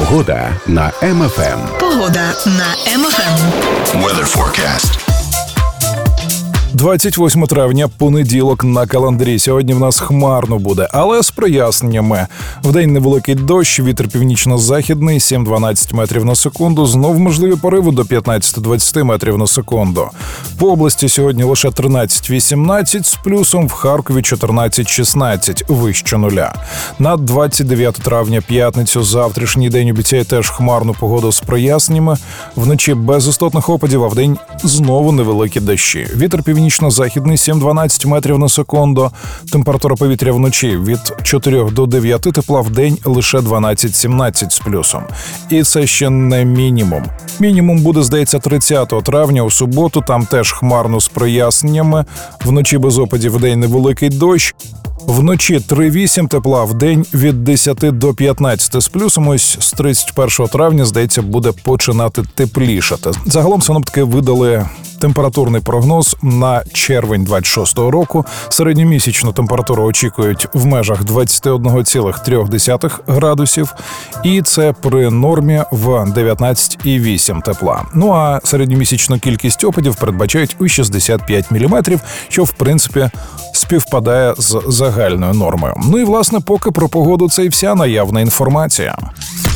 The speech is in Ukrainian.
Погода на МФМ. Погода на МФМ. Weather forecast. 28 травня, понеділок на календарі. Сьогодні в нас хмарно буде, але з проясненнями. Вдень невеликий дощ, вітер північно-західний, 7-12 метрів на секунду. Знов можливі пориви до 15-20 метрів на секунду. По області сьогодні лише 13-18 з плюсом, в Харкові 14-16, вище нуля. На 29 травня, п'ятницю, завтрашній день обіцяє теж хмарну погоду з проясненнями. Вночі без істотних опадів, а вдень знову невеликі дощі. Вітер північно-західний 7-12 метрів на секунду. Температура повітря вночі від 4 до 9 тепла, в день лише 12-17 з плюсом. І це ще не мінімум. Мінімум буде, здається, 30 травня у суботу, там теж хмарно з проясненнями. Вночі без опадів, в день невеликий дощ. Вночі 3-8 тепла, в день від 10 до 15 з плюсом. Ось з 31 травня, здається, буде починати теплішати. Загалом синоптики видали температурний прогноз на червень 26-го року. Середньомісячну температуру очікують в межах 21,3 градусів. І це при нормі в 19,8 тепла. Ну а середньомісячну кількість опадів передбачають у 65 мм, що в принципі співпадає з загальною нормою. Ну і власне поки про погоду це і вся наявна інформація.